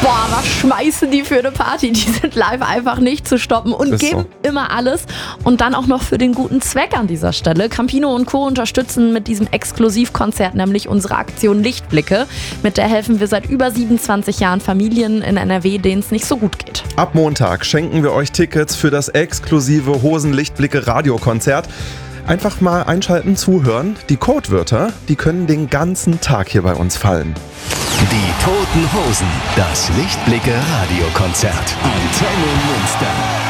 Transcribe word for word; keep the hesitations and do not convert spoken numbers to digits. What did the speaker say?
Boah, was schmeißen die für eine Party? Die sind live einfach nicht zu stoppen und Ist geben so. immer alles. Und dann auch noch für den guten Zweck an dieser Stelle. Campino und Co. unterstützen mit diesem Exklusivkonzert nämlich unsere Aktion Lichtblicke. Mit der helfen wir seit über siebenundzwanzig Jahren Familien in N R W, denen es nicht so gut geht. Ab Montag schenken wir euch Tickets für das exklusive Hosenlichtblicke Radiokonzert. Einfach mal einschalten, zuhören. Die Codewörter, die können den ganzen Tag hier bei uns fallen. Die Toten Hosen, das Lichtblicke Radiokonzert. Antenne Münster.